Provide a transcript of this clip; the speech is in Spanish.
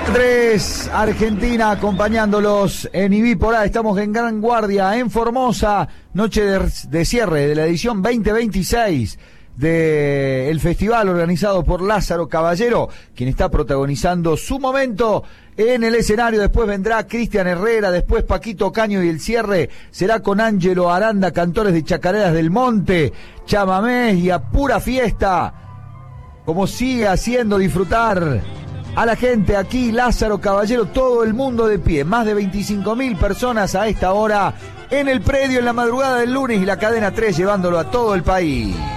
3, Argentina acompañándolos en Ibípora. Estamos en Gran Guardia, en Formosa, noche de cierre de la edición 2026 del festival organizado por Lázaro Caballero, quien está protagonizando su momento en el escenario. Después vendrá Cristian Herrera, después Paquito Caño, y el cierre será con Ángelo Aranda, cantores de Chacareras del Monte, chamamés y a pura fiesta, como sigue haciendo disfrutar a la gente aquí Lázaro Caballero, todo el mundo de pie, más de 25.000 personas a esta hora en el predio en la madrugada del lunes, y la cadena 3 llevándolo a todo el país.